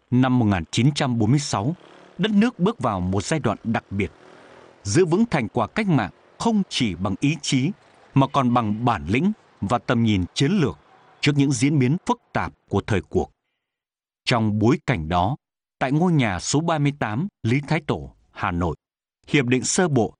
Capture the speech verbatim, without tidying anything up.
Năm một nghìn chín trăm bốn mươi sáu, đất nước bước vào một giai đoạn đặc biệt. Giữ vững thành quả cách mạng không chỉ bằng ý chí, mà còn bằng bản lĩnh và tầm nhìn chiến lược trước những diễn biến phức tạp của thời cuộc. Trong bối cảnh đó, tại ngôi nhà số ba mươi tám Lý Thái Tổ, Hà Nội, Hiệp định sơ bộ